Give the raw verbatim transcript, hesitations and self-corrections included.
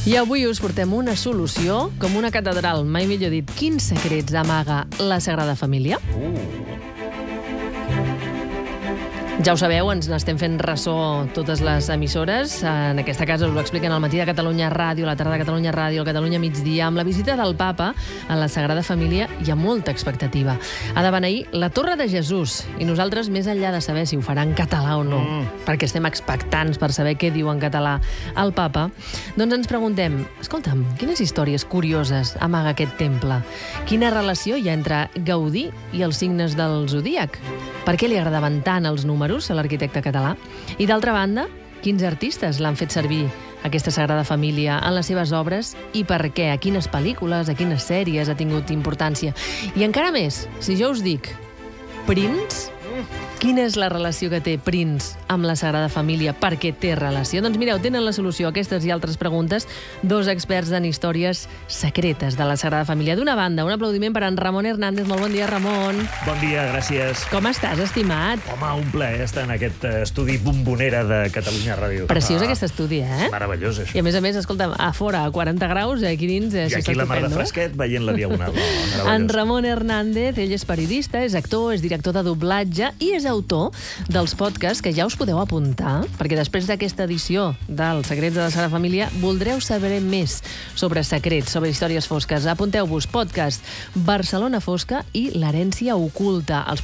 I avui us portem una solució com una catedral, mai millor dit. Quins secrets amaga la Sagrada Família? Uh. Ja ho sabeu, ens n'estem fent ressò totes les emissores. En aquesta casa us ho expliquen al matí de Catalunya Ràdio, a la tarda de Catalunya Ràdio, al Catalunya Migdia. Amb la visita del papa a la Sagrada Família hi ha molta expectativa. Ha de beneir la Torre de Jesús i nosaltres, més enllà de saber si ho farà en català o no, mm. perquè estem expectants per saber què diu en català el papa, doncs ens preguntem, escolta'm, quines històries curioses amaga aquest temple? Quina relació hi ha entre Gaudí i els signes del zodíac? Per què li agradaven tant els números a l'arquitecte català? I d'altra banda, quins artistes l'han fet servir aquesta Sagrada Família en les seves obres i per què? A quines pel·lícules, a quines sèries ha tingut importància? I encara més, si jo us dic Prince, quina és la relació que té Prince amb la Sagrada Família? Per què té relació? Doncs mireu, tenen la solució a aquestes i altres preguntes dos experts en històries secretes de la Sagrada Família. D'una banda, un aplaudiment per en Ramon Hernández. Molt bon dia, Ramon. Bon dia, gràcies. Com estàs, estimat? Home, un plaer estar en aquest estudi bombonera de Catalunya Ràdio. Preciós ah, aquest estudi, eh? Meravellós, això. I a més a més, escolta'm, a fora, a quaranta graus, aquí dins... I aquí la mar de fresquet, veient la Diagonal. Oh, en Ramon Hernández, ell és periodista, és actor, és director de doblatge i és autor dels podcasts que ja us podeu apuntar, perquè després d'aquesta edició dels Secrets de la Sagrada Família voldreu saber més sobre secrets, sobre històries fosques. Apunteu-vos podcast Barcelona Fosca i l'herència oculta. Els